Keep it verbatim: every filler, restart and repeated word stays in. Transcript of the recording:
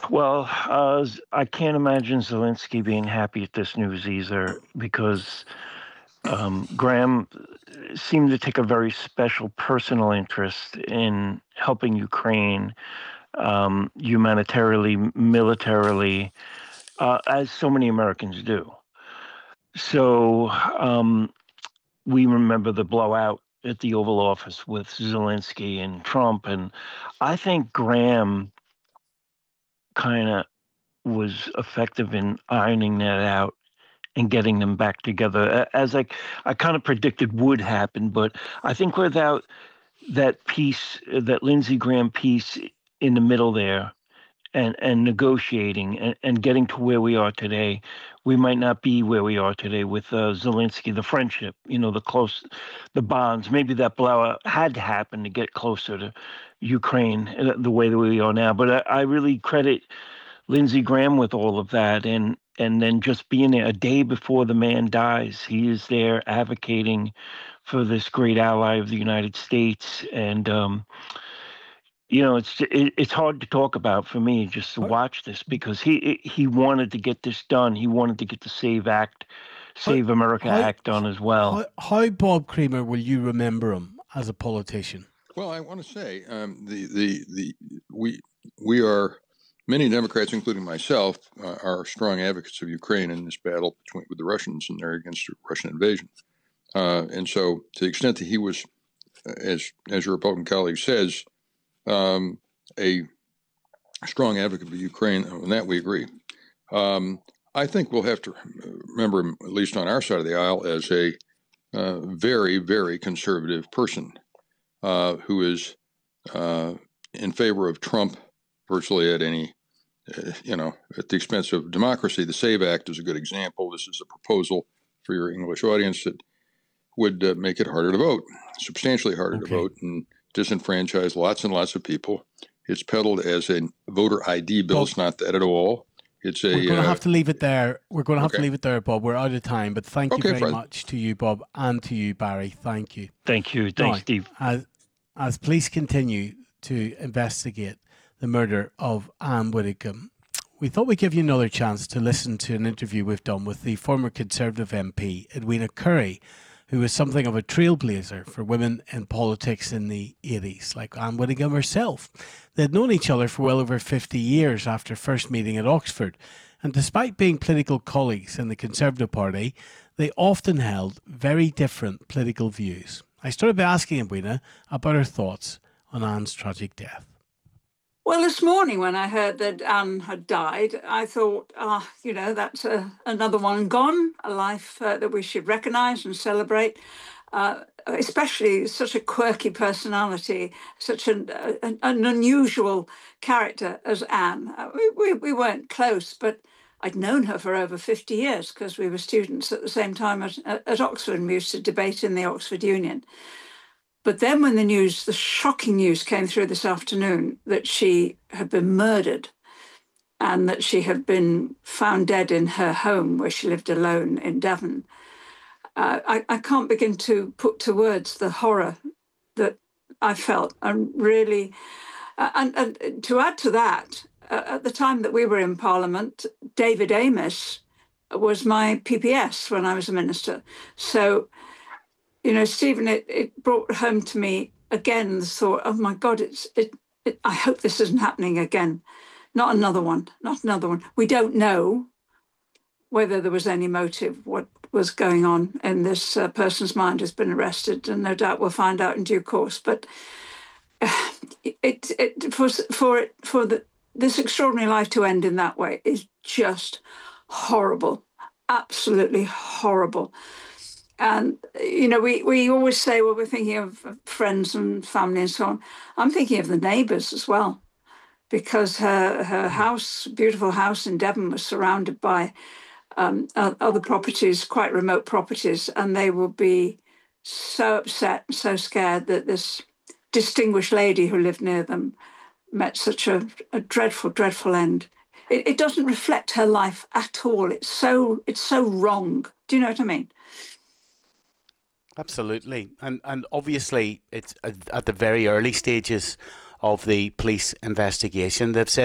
Well, uh, z- I can't imagine Zelensky being happy at this news either, because um, Graham uh, seemed to take a very special personal interest in helping Ukraine, um, humanitarily, militarily, uh, as so many Americans do. So um, we remember the blowout at the Oval Office with Zelensky and Trump, and I think Graham kind of was effective in ironing that out and getting them back together, a- as I I kind of predicted would happen. But I think without that piece, uh, that Lindsey Graham piece in the middle there, and and negotiating and, and getting to where we are today, we might not be where we are today with uh, Zelensky. The friendship, you know, the close, the bonds. Maybe that blowout had to happen to get closer to Ukraine, uh, the way that we are now. But I, I really credit Lindsey Graham with all of that, and and then just being there a day before the man dies, he is there advocating for this great ally of the United States. And um, you know, it's it, it's hard to talk about for me just to How, watch this, because he he wanted to get this done. He wanted to get the Save Act, how, Save America how, Act done as well. how, how, Bob Creamer, will you remember him as a politician? Well, I want to say um, the the the we we are many Democrats, including myself, uh, are strong advocates of Ukraine in this battle between with the Russians and they're against the Russian invasion. Uh, and so, to the extent that he was, uh, as as your Republican colleague says, um, a strong advocate for Ukraine, on that we agree. Um, I think we'll have to remember him, at least on our side of the aisle, as a uh, very, very conservative person uh, who is uh, in favor of Trump virtually at any, uh, you know, at the expense of democracy. The SAVE Act is a good example. This is a proposal for your English audience that would uh, make it harder to vote, substantially harder Okay. to vote, and disenfranchise lots and lots of people. It's peddled as a voter I D bill. Bob, It's not that at all. It's a we're going to uh, have to leave it there. We're going to have okay. to leave it there, Bob. We're out of time, but thank you Okay, very Fred. much to you, Bob, and to you, Barry. Thank you. Thank you, Now, thanks, Steve. as, as police continue to investigate the murder of Anne Widdecombe, we thought we'd give you another chance to listen to an interview we've done with the former Conservative M P, Edwina Curry, who was something of a trailblazer for women in politics in the eighties, like Anne Widdecombe herself. They'd known each other for well over fifty years after first meeting at Oxford, and despite being political colleagues in the Conservative Party, they often held very different political views. I started by asking Edwina about her thoughts on Anne's tragic death. Well, this morning when I heard that Anne had died, I thought, ah, oh, you know, that's a, another one gone, a life uh, that we should recognise and celebrate, uh, especially such a quirky personality, such an, an, an unusual character as Anne. Uh, we, we, we weren't close, but I'd known her for over fifty years because we were students at the same time at, at Oxford, and we used to debate in the Oxford Union. But then when the news, the shocking news came through this afternoon that she had been murdered and that she had been found dead in her home where she lived alone in Devon, uh, I, I can't begin to put to words the horror that I felt. And really, uh, and, and to add to that, uh, at the time that we were in Parliament, David Amess was my P P S when I was a minister. So, you know, Stephen, it, it brought home to me again the thought, oh my God, it's it, it. I hope this isn't happening again. Not another one, not another one. We don't know whether there was any motive, what was going on in this uh, person's mind has been arrested, and no doubt we'll find out in due course. But uh, it, it for for it for the this extraordinary life to end in that way is just horrible, absolutely horrible. And, you know, we, we always say, well, we're thinking of friends and family and so on. I'm thinking of the neighbours as well, because her her house, beautiful house in Devon, was surrounded by um, other properties, quite remote properties, and they will be so upset, so scared that this distinguished lady who lived near them met such a, a dreadful, dreadful end. It, it doesn't reflect her life at all. It's so it's so wrong. Do you know what I mean? Absolutely. And and obviously it's at the very early stages of the police investigation. They've said